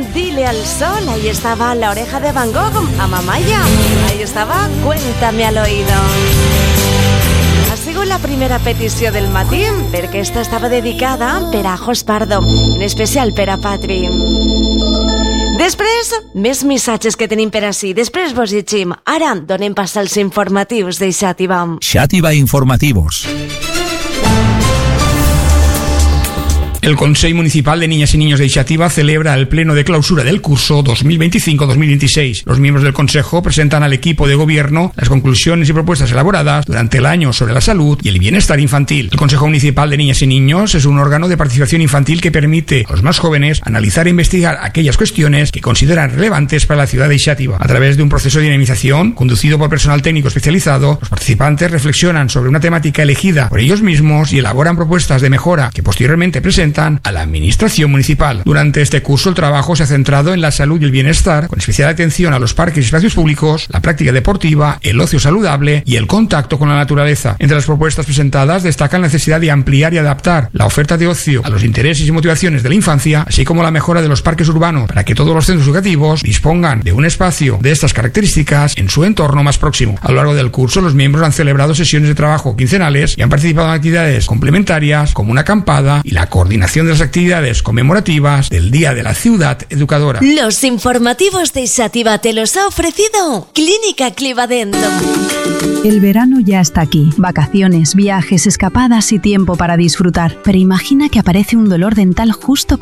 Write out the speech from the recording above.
Dile al sol, ahí estaba La Oreja de Van Gogh, a Mamaya, ahí estava Cuéntame al oído. Ha sigut la primera petició del matí, perquè esta estava dedicada per a Jos Pardo, en especial per a Patri. Després, més missatges que tenim per ací. Després vos llegim. Ara donem pas als informatius de Xàtiva. Xàtiva Informativos. El Consejo Municipal de Niñas y Niños de Xàtiva celebra el pleno de clausura del curso 2025-2026. Los miembros del Consejo presentan al equipo de gobierno las conclusiones y propuestas elaboradas durante el año sobre la salud y el bienestar infantil. El Consejo Municipal de Niñas y Niños es un órgano de participación infantil que permite a los más jóvenes analizar e investigar aquellas cuestiones que consideran relevantes para la ciudad de Xàtiva. A través de un proceso de dinamización conducido por personal técnico especializado, los participantes reflexionan sobre una temática elegida por ellos mismos y elaboran propuestas de mejora que posteriormente presentan a la administración municipal. Durante este curso el trabajo se ha centrado en la salud y el bienestar, con especial atención a los parques y espacios públicos, la práctica deportiva, el ocio saludable y el contacto con la naturaleza. Entre las propuestas presentadas destacan la necesidad de ampliar y adaptar la oferta de ocio a los intereses y motivaciones de la infancia, así como la mejora de los parques urbanos para que todos los centros educativos dispongan de un espacio de estas características en su entorno más próximo. A lo largo del curso los miembros han celebrado sesiones de trabajo quincenales y han participado en actividades complementarias como una acampada y la coordinación de las actividades conmemorativas del Día de la Ciudad Educadora. Los informativos de Xàtiva te los ha ofrecido Clínica Clivadent. El verano ya está aquí. Vacaciones, viajes, escapadas y tiempo para disfrutar. Pero imagina que aparece un dolor dental justo